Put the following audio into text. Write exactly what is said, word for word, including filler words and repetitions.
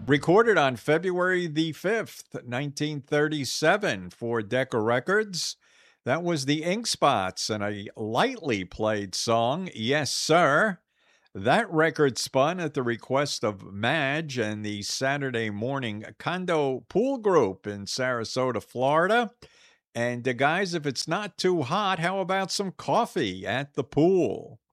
Recorded on February the fifth, nineteen thirty-seven for Decca Records. That was the Ink Spots and a lightly played song, Yes Sir. That record spun at the request of Madge and the Saturday Morning Condo Pool Group in Sarasota, Florida. And uh, guys, if it's not too hot, how about some coffee at the pool?